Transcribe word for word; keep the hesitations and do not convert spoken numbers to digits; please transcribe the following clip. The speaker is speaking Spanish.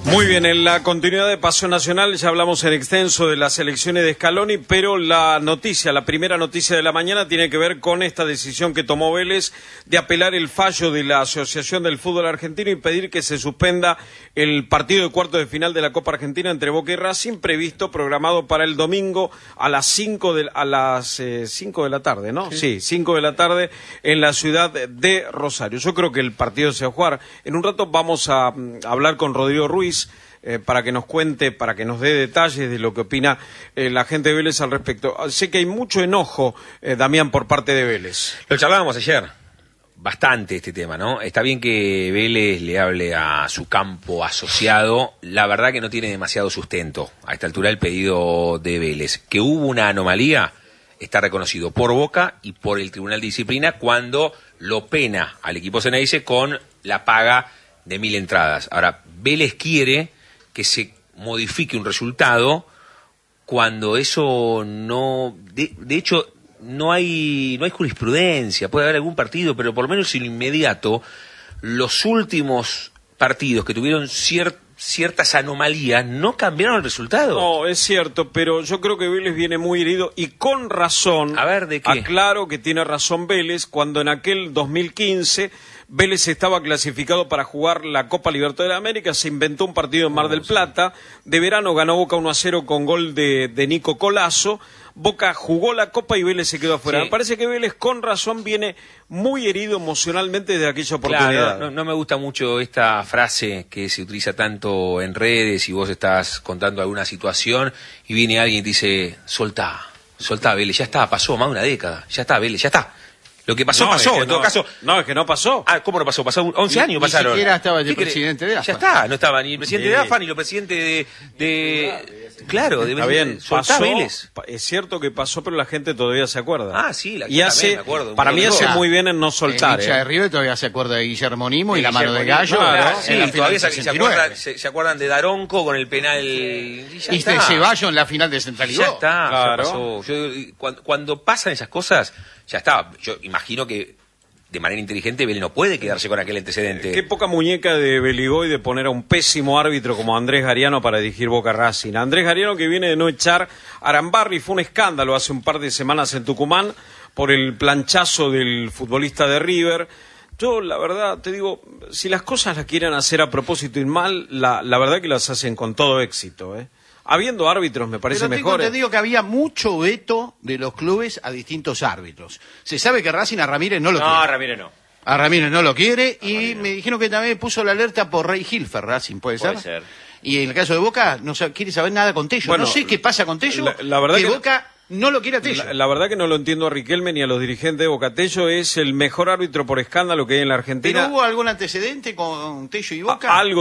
Muy bien, en la continuidad de Paseo Nacional ya hablamos en extenso de las elecciones de Scaloni, pero la noticia, la primera noticia de la mañana tiene que ver con esta decisión que tomó Vélez de apelar el fallo de la Asociación del Fútbol Argentino y pedir que se suspenda el partido de cuarto de final de la Copa Argentina entre Boca y Racing, previsto, programado para el domingo a las cinco de, a las, eh, cinco de la tarde, ¿no? Sí. sí, cinco de la tarde en la ciudad de Rosario. Yo creo que el partido se va a jugar. En un rato vamos a, a hablar con Rodrigo Ruiz, Eh, para que nos cuente, para que nos dé detalles de lo que opina eh, la gente de Vélez al respecto. Sé que hay mucho enojo, eh, Damián, por parte de Vélez. Lo charlábamos ayer, bastante este tema, ¿no? Está bien que Vélez le hable a su campo asociado, la verdad que no tiene demasiado sustento a esta altura el pedido de Vélez. Que hubo una anomalía, está reconocido por Boca y por el Tribunal de Disciplina cuando lo pena al equipo Ceneice con la paga de mil entradas. Ahora, Vélez quiere que se modifique un resultado cuando eso no... De, de hecho, no hay no hay jurisprudencia, puede haber algún partido, pero por lo menos en lo inmediato, los últimos partidos que tuvieron cier, ciertas anomalías no cambiaron el resultado. No, es cierto, pero yo creo que Vélez viene muy herido y con razón. A ver, ¿de qué? Aclaro que tiene razón Vélez cuando en aquel dos mil quince... Vélez estaba clasificado para jugar la Copa Libertadores de América, se inventó un partido en Mar del Plata, de verano ganó Boca uno a cero con gol de, de Nico Colazo, Boca jugó la Copa y Vélez se quedó afuera. Sí. Me parece que Vélez con razón viene muy herido emocionalmente desde aquella oportunidad. Claro, no, no me gusta mucho esta frase que se utiliza tanto en redes y vos estás contando alguna situación y viene alguien y te dice, soltá, soltá Vélez, ya está, pasó más de una década, ya está Vélez, ya está. Lo que pasó, no, pasó, que en todo no, caso... No, es que no pasó. Ah, ¿cómo no pasó? Pasó once años, ni, pasaron. Ni siquiera estaba el presidente de A F A. Ya está, no estaba ni el presidente sí. de A F A, ni el presidente de... de claro, de Está bien, pasó, Vélez. Es cierto que pasó, pero la gente todavía se acuerda. Ah, sí, la y hace, me acuerdo. Para mí hace muy bien en no soltar. El hincha eh. de River todavía se acuerda de Guillermo Nimo y la Guillermo mano de Gallo. Claro, claro, sí, en todavía se, se, acuerdan, se, se acuerdan de Daronco con el penal... Y, y de Ceballos en la final de Central y Ya está, claro. ya pasó. Yo, cuando, cuando pasan esas cosas, ya está. Yo imagino que de manera inteligente Vélez no puede quedarse con aquel antecedente. Qué poca muñeca de Beligoy de poner a un pésimo árbitro como Andrés Gariano para dirigir Boca Racing. Andrés Gariano, que viene de no echar a Arambarri, fue un escándalo hace un par de semanas en Tucumán por el planchazo del futbolista de River. Yo, la verdad, te digo, si las cosas las quieren hacer a propósito y mal, la, la verdad que las hacen con todo éxito, ¿eh? Habiendo árbitros, me parece Pero tengo mejor. Te digo que había mucho veto de los clubes a distintos árbitros. Se sabe que Racing a Ramírez no lo no, quiere. No, a Ramírez no. A Ramírez no lo quiere no, y Ramírez. me dijeron que también puso la alerta por Rey Hilfer, Racing, ¿puede, Puede ser? ser. Y en el caso de Boca, no sabe, quiere saber nada con Tello. Bueno, no sé qué pasa con Tello, la, la verdad que, que Boca no lo quiere a Tello. La, la verdad que no lo entiendo a Riquelme ni a los dirigentes de Boca. Tello es el mejor árbitro por escándalo que hay en la Argentina. ¿Pero hubo algún antecedente con Tello y Boca? A, algo